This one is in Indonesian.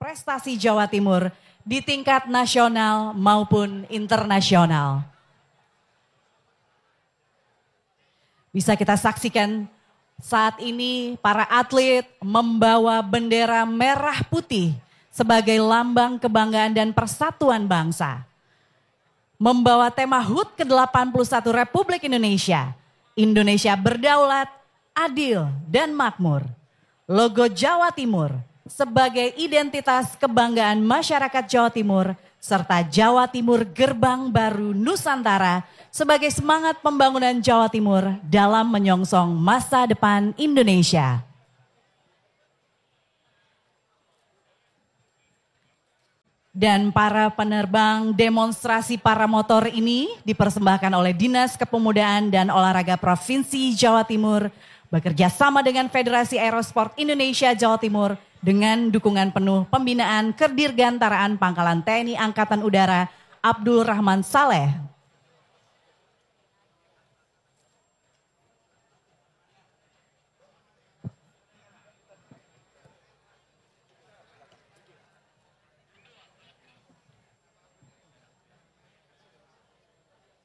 prestasi Jawa Timur di tingkat nasional maupun internasional. Bisa kita saksikan saat ini para atlet membawa bendera merah putih sebagai lambang kebanggaan dan persatuan bangsa. Membawa tema HUT ke-81 Republik Indonesia, Indonesia berdaulat, adil, dan makmur. Logo Jawa Timur sebagai identitas kebanggaan masyarakat Jawa Timur, serta Jawa Timur Gerbang Baru Nusantara sebagai semangat pembangunan Jawa Timur dalam menyongsong masa depan Indonesia. Dan para penerbang demonstrasi paramotor ini dipersembahkan oleh Dinas Kepemudaan dan Olahraga Provinsi Jawa Timur bekerja sama dengan Federasi Aerosport Indonesia Jawa Timur dengan dukungan penuh pembinaan Kedirgantaraan Pangkalan TNI Angkatan Udara Abdul Rahman Saleh